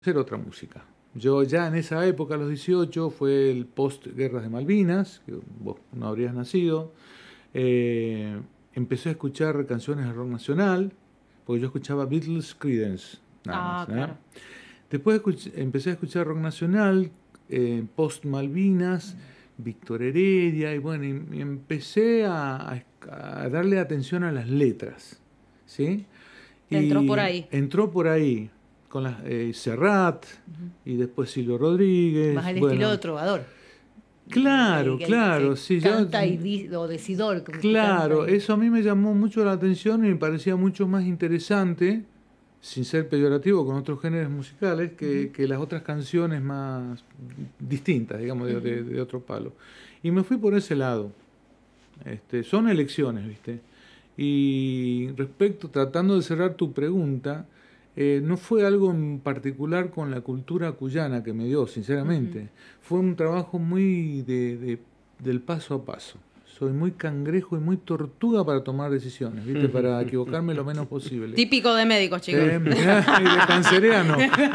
hacer otra música. Yo ya en esa época, a los 18, fue el post-guerras de Malvinas, que vos no habrías nacido. Eh, Empecé a escuchar canciones de rock nacional, porque yo escuchaba Beatles, Creedence, nada más. Claro. Después empecé a escuchar rock nacional, post-Malvinas, Víctor Heredia, y bueno, y empecé a darle atención a las letras, ¿sí? Te entró por Y ahí. entró por ahí, con las Serrat, y después Silvio Rodríguez. Más el bueno, estilo de trovador. Claro, Que sí, canta o decidor. Como claro, que eso a mí me llamó mucho la atención y me parecía mucho más interesante, sin ser peyorativo con otros géneros musicales, que las otras canciones más distintas, digamos, de otro palo. Y me fui por ese lado. Son elecciones, ¿viste? Y tratando de cerrar tu pregunta, no fue algo en particular con la cultura cuyana que me dio, sinceramente. Fue un trabajo muy del paso a paso. Soy muy cangrejo y muy tortuga para tomar decisiones, ¿viste? Para equivocarme lo menos posible. Típico de médicos, chicos. Y de canceriano.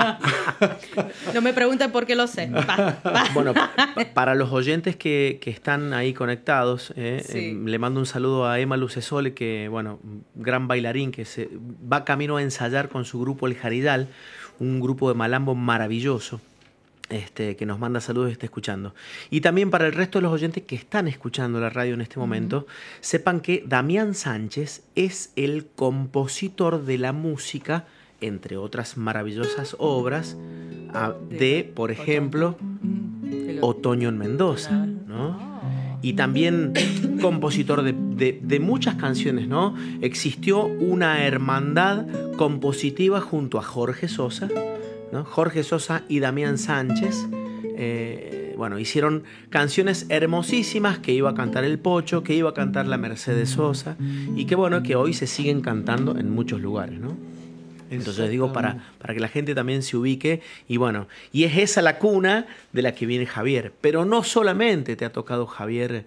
No me pregunten por qué lo sé. Bueno, para los oyentes que están ahí conectados, Sí. le mando un saludo a Emma Lucesole, que, bueno, gran bailarín, que se va camino a ensayar con su grupo El Jaridal, un grupo de malambo maravilloso. Que nos manda saludos y está escuchando. Y también para el resto de los oyentes que están escuchando la radio en este momento, sepan que Damián Sánchez es el compositor de la música, entre otras maravillosas obras, de, por ejemplo, Otoño en Mendoza, ¿no? Y también compositor de muchas canciones, ¿no? Existió una hermandad compositiva junto a Jorge Sosa, ¿no? Jorge Sosa y Damián Sánchez, bueno, hicieron canciones hermosísimas que iba a cantar el Pocho, que iba a cantar la Mercedes Sosa, y que bueno, que hoy se siguen cantando en muchos lugares, ¿no? Entonces digo, para que la gente también se ubique, y bueno, y es esa la cuna de la que viene Javier, pero no solamente te ha tocado, Javier,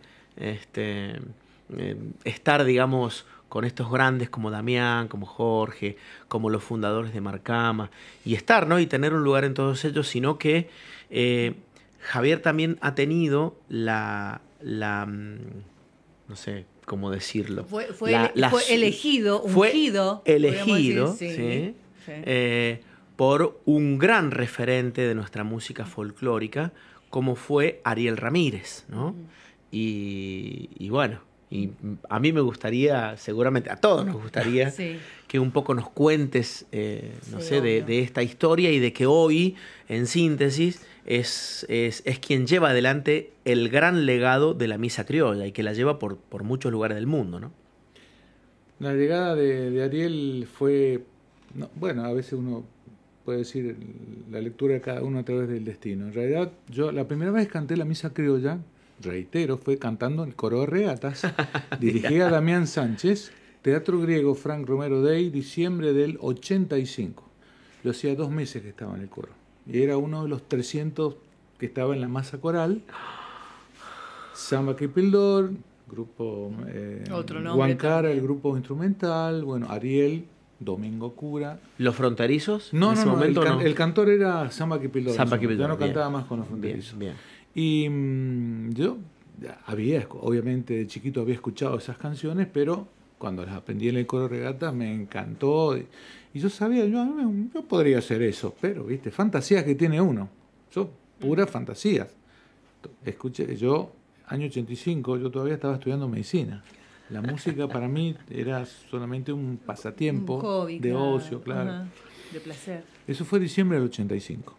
estar, digamos, con estos grandes como Damián, como Jorge, como los fundadores de Marcama, y estar, ¿no? Y tener un lugar en todos ellos, sino que Javier también ha tenido no sé cómo decirlo. Fue elegido, ungido. Fue elegido, decir, ¿sí? Por un gran referente de nuestra música folclórica, como fue Ariel Ramírez, ¿no? Y bueno, y a mí me gustaría, seguramente a todos nos gustaría, que un poco nos cuentes, no sé, de esta historia, y de que hoy, en síntesis, es quien lleva adelante el gran legado de la misa criolla, y que la lleva por muchos lugares del mundo, ¿no? La llegada de Ariel fue, bueno, a veces uno puede decir la lectura de cada uno a través del destino. En realidad, yo la primera vez canté la misa criolla, reitero, fue cantando en el coro de regatas, dirigida a Damián Sánchez, Teatro Griego Frank Romero Day, diciembre del 85. Lo hacía 2 meses que estaba en el coro. Y era uno de los 300 que estaba en la masa coral. Samba Kipildor, grupo Huancara, el grupo instrumental, bueno, Ariel, Domingo Cura. ¿Los Fronterizos? No, el cantor era Samba Kipildor. Ya no cantaba más con los Fronterizos. Bien. Y yo obviamente de chiquito había escuchado esas canciones, pero cuando las aprendí en el coro regata me encantó. Y yo sabía, yo podría hacer eso, pero, ¿viste? Fantasías que tiene uno. Puras fantasías. Escuché, año 85, yo todavía estaba estudiando medicina. La música para mí era solamente un pasatiempo, un hobby, de ocio, claro. De placer. Eso fue diciembre del 85.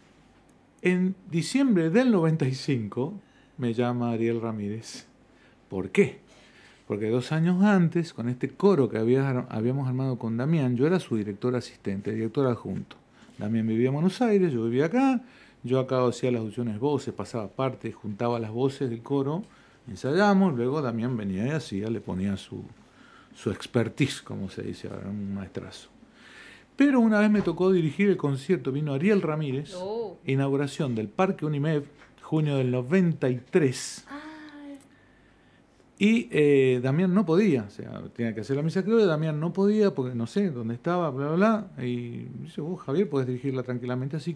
En diciembre del 95 me llama Ariel Ramírez. ¿Por qué? Porque 2 años antes, con este coro que habíamos armado con Damián, yo era su director asistente, director adjunto. Damián vivía en Buenos Aires, yo vivía acá. Yo acá hacía las audiciones voces, pasaba parte, juntaba las voces del coro, ensayamos, luego Damián venía y hacía, le ponía su expertise, como se dice ahora, un maestrazo. Pero una vez me tocó dirigir el concierto, vino Ariel Ramírez, inauguración del Parque Unimed, junio del 93. Y Damián no podía, o sea, tenía que hacer la misa criolla, Damián no podía porque no sé dónde estaba, bla, bla, bla. Y dice, vos, Javier, podés dirigirla tranquilamente, así